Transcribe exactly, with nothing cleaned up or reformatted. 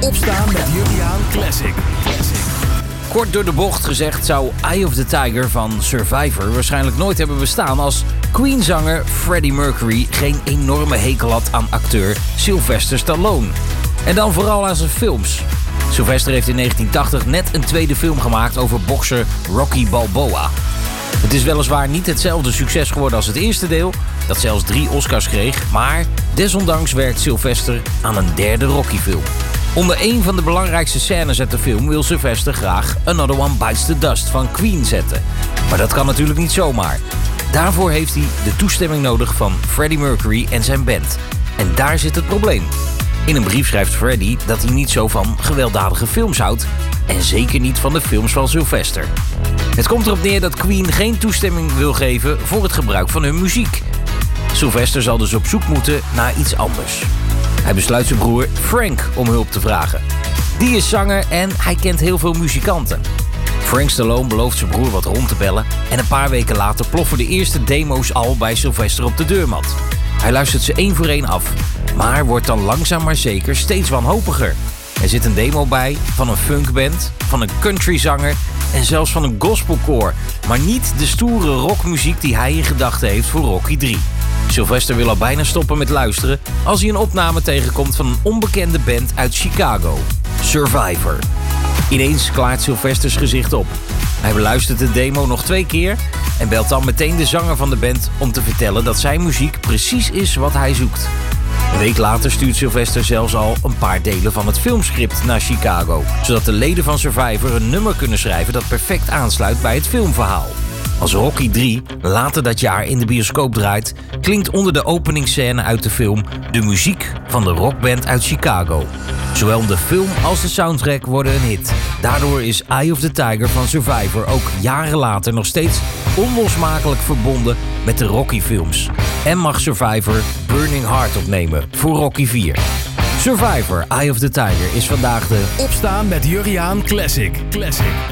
Opstaan met Juriaan Classic. Classic. Kort door de bocht gezegd zou Eye of the Tiger van Survivor waarschijnlijk nooit hebben bestaan als Queen-zanger Freddie Mercury geen enorme hekel had aan acteur Sylvester Stallone. En dan vooral aan zijn films. Sylvester heeft in negentien tachtig net een tweede film gemaakt over bokser Rocky Balboa. Het is weliswaar niet hetzelfde succes geworden als het eerste deel, dat zelfs drie Oscars kreeg, maar desondanks werkt Sylvester aan een derde Rocky-film. Onder een van de belangrijkste scènes uit de film wil Sylvester graag Another One Bites the Dust van Queen zetten. Maar dat kan natuurlijk niet zomaar. Daarvoor heeft hij de toestemming nodig van Freddie Mercury en zijn band. En daar zit het probleem. In een brief schrijft Freddie dat hij niet zo van gewelddadige films houdt en zeker niet van de films van Sylvester. Het komt erop neer dat Queen geen toestemming wil geven voor het gebruik van hun muziek. Sylvester zal dus op zoek moeten naar iets anders. Hij besluit zijn broer Frank om hulp te vragen. Die is zanger en hij kent heel veel muzikanten. Frank Stallone belooft zijn broer wat rond te bellen en een paar weken later ploffen de eerste demo's al bij Sylvester op de deurmat. Hij luistert ze één voor één af, maar wordt dan langzaam maar zeker steeds wanhopiger. Er zit een demo bij van een funkband, van een countryzanger en zelfs van een gospelkoor, maar niet de stoere rockmuziek die hij in gedachten heeft voor Rocky drie. Sylvester wil al bijna stoppen met luisteren als hij een opname tegenkomt van een onbekende band uit Chicago, Survivor. Ineens klaart Sylvesters gezicht op. Hij beluistert de demo nog twee keer en belt dan meteen de zanger van de band om te vertellen dat zijn muziek precies is wat hij zoekt. Een week later stuurt Sylvester zelfs al een paar delen van het filmscript naar Chicago, zodat de leden van Survivor een nummer kunnen schrijven dat perfect aansluit bij het filmverhaal. Als Rocky drie later dat jaar in de bioscoop draait, klinkt onder de openingsscène uit de film de muziek van de rockband uit Chicago. Zowel de film als de soundtrack worden een hit. Daardoor is Eye of the Tiger van Survivor ook jaren later nog steeds onlosmakelijk verbonden met de Rocky-films. En mag Survivor Burning Heart opnemen voor Rocky vier. Survivor, Eye of the Tiger is vandaag de Opstaan met Juriaan Classic. Classic.